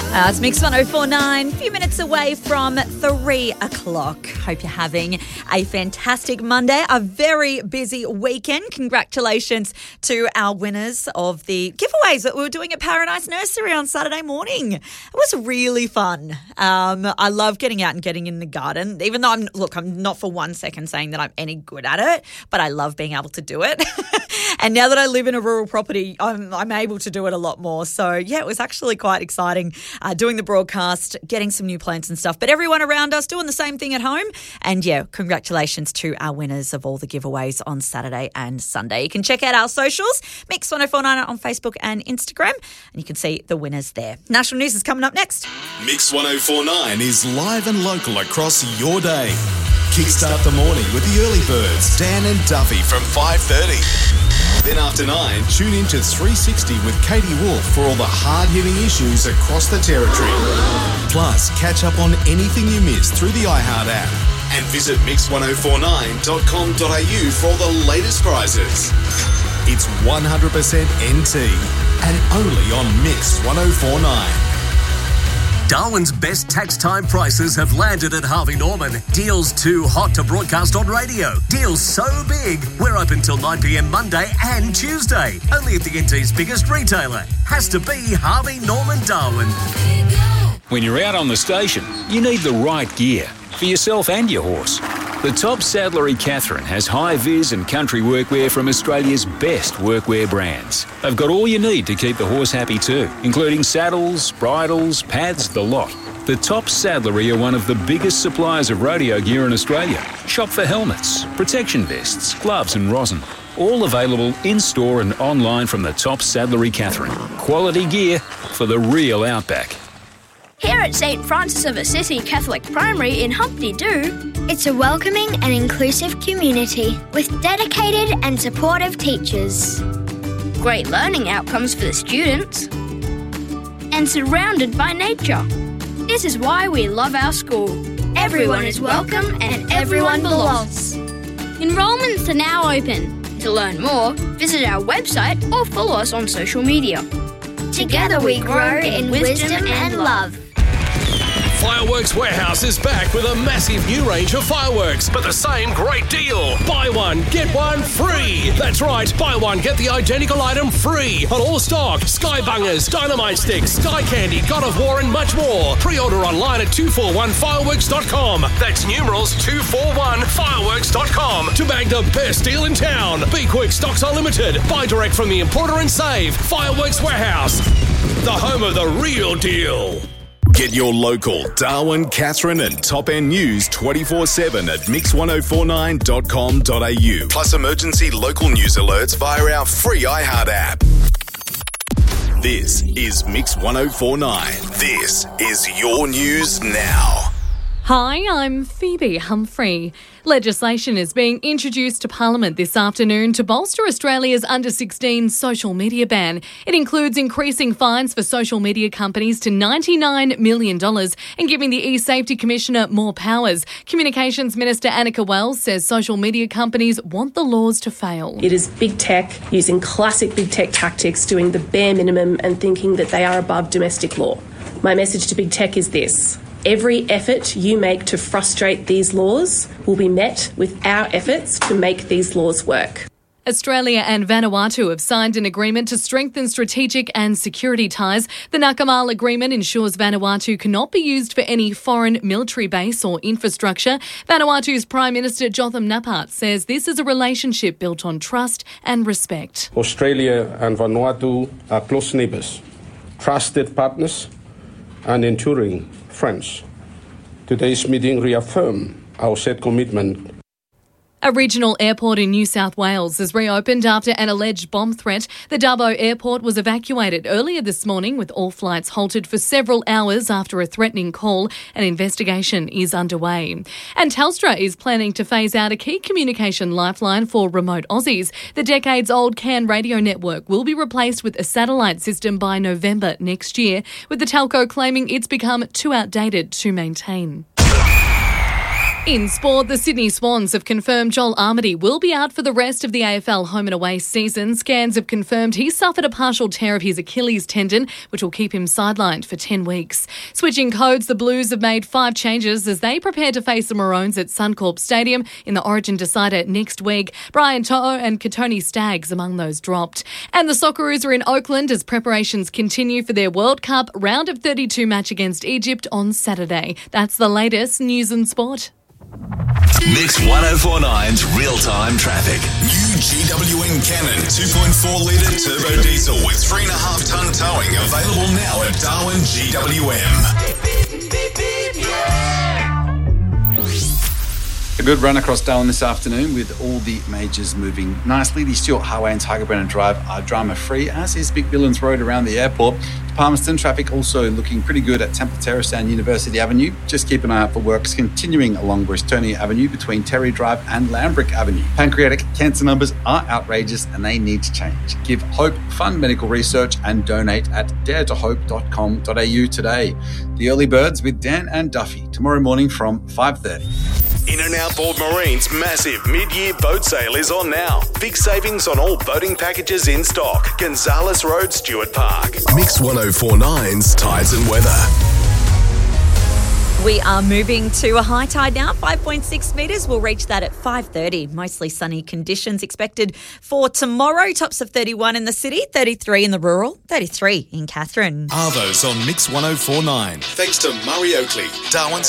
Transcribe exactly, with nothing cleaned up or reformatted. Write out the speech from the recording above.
Uh, it's Mix one oh four point nine, a few minutes away from three o'clock. Hope you're having a fantastic Monday, a very busy weekend. Congratulations to our winners of the giveaways that we were doing at Paradise Nursery on Saturday morning. It was really fun. Um, I love getting out and getting in the garden, even though I'm, look, I'm not for one second saying that I'm any good at it, but I love being able to do it. And now that I live in a rural property, I'm, I'm able to do it a lot more. So, yeah, it was actually quite exciting uh, doing the broadcast, getting some new plants and stuff. But everyone around us doing the same thing at home. And, yeah, congratulations to our winners of all the giveaways on Saturday and Sunday. You can check out our socials, Mix one oh four point nine on Facebook and Instagram, and you can see the winners there. National News is coming up next. Mix one oh four point nine is live and local across your day. Kickstart the morning with the early birds, Dan and Duffy from five thirty. Then after nine, tune in to three sixty with Katie Wolf for all the hard-hitting issues across the territory. Plus, catch up on anything you missed through the iHeart app. And visit mix one oh four nine dot com dot a u for all the latest prizes. It's one hundred percent N T and only on Mix one oh four point nine. Darwin's best tax time prices have landed at Harvey Norman. Deals too hot to broadcast on radio. Deals so big, we're open till nine p.m. Monday and Tuesday. Only at the N T's biggest retailer. Has to be Harvey Norman Darwin. When you're out on the station, you need the right gear for yourself and your horse. The Top Saddlery Catherine has high-vis and country workwear from Australia's best workwear brands. They've got all you need to keep the horse happy too, including saddles, bridles, pads, the lot. The Top Saddlery are one of the biggest suppliers of rodeo gear in Australia. Shop for helmets, protection vests, gloves and rosin. All available in-store and online from the Top Saddlery Catherine. Quality gear for the real outback. Here at Saint Francis of Assisi Catholic Primary in Humpty Doo, it's a welcoming and inclusive community with dedicated and supportive teachers. Great learning outcomes for the students, and surrounded by nature. This is why we love our school. Everyone is welcome and everyone belongs. Enrolments are now open. To learn more, visit our website or follow us on social media. Together we grow in wisdom and love. Fireworks Warehouse is back with a massive new range of fireworks, but the same great deal. Buy one, get one free. That's right, buy one, get the identical item free on all stock. Sky Bungers, Dynamite Sticks, Sky Candy, God of War and much more. Pre-order online at two four one fireworks dot com. That's numerals two four one fireworks dot com to bag the best deal in town. Be quick, stocks are limited. Buy direct from the importer and save. Fireworks Warehouse, the home of the real deal. Get your local Darwin, Catherine and Top End news twenty-four seven at mix one oh four nine dot com dot a u. Plus emergency local news alerts via our free iHeart app. This is Mix one oh four point nine. This is your news now. Hi, I'm Phoebe Humphrey. Legislation is being introduced to Parliament this afternoon to bolster Australia's under sixteen social media ban. It includes increasing fines for social media companies to ninety-nine million dollars and giving the e-Safety Commissioner more powers. Communications Minister Annika Wells says social media companies want the laws to fail. It is big tech using classic big tech tactics, doing the bare minimum and thinking that they are above domestic law. My message to big tech is this. Every effort you make to frustrate these laws will be met with our efforts to make these laws work. Australia and Vanuatu have signed an agreement to strengthen strategic and security ties. The Nakamal Agreement ensures Vanuatu cannot be used for any foreign military base or infrastructure. Vanuatu's Prime Minister Jotham Napat says this is a relationship built on trust and respect. Australia and Vanuatu are close neighbours, trusted partners and enduring friends. Today's meeting reaffirmed our set commitment. A regional airport in New South Wales has reopened after an alleged bomb threat. The Dubbo airport was evacuated earlier this morning with all flights halted for several hours after a threatening call. An investigation is underway. And Telstra is planning to phase out a key communication lifeline for remote Aussies. The decades-old Can radio network will be replaced with a satellite system by November next year, with the telco claiming it's become too outdated to maintain. In sport, the Sydney Swans have confirmed Joel Armady will be out for the rest of the A F L home and away season. Scans have confirmed he suffered a partial tear of his Achilles tendon, which will keep him sidelined for ten weeks. Switching codes, the Blues have made five changes as they prepare to face the Maroons at Suncorp Stadium in the Origin decider next week. Brian To'o and Katoni Staggs among those dropped. And the Socceroos are in Oakland as preparations continue for their World Cup round of thirty-two match against Egypt on Saturday. That's the latest news and sport. Mix one oh four nine's real-time traffic. New G W N Cannon two point four litre turbo diesel with three and a half tonne towing available now at Darwin G W M. A good run across Darwin this afternoon with all the majors moving nicely. The Stuart Highway and Tiger Brennan Drive are drama-free, as is McMillan's Road around the airport. Palmerston traffic also looking pretty good at Temple Terrace and University Avenue. Just keep an eye out for works continuing along Bristonia Avenue between Terry Drive and Lambrick Avenue. Pancreatic cancer numbers are outrageous and they need to change. Give hope, fund medical research and donate at dare to hope dot com dot a u today. The Early Birds with Dan and Duffy tomorrow morning from five thirty. In and Outboard Marine's massive mid-year boat sale is on now. Big savings on all boating packages in stock. Gonzales Road, Stuart Park. Mix one oh four nine's Tides and Weather. We are moving to a high tide now, five point six metres. We'll reach that at five thirty. Mostly sunny conditions expected for tomorrow. Tops of thirty-one in the city, thirty-three in the rural, thirty-three in Katherine. Arvo's on Mix one oh four nine. Thanks to Murray Oakley, Darwin's